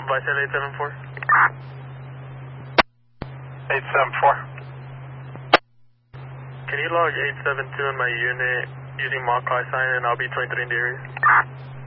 Vice 874. 874. Can you log 872 in my unit using Macaulay sign and I'll be 23 in the area?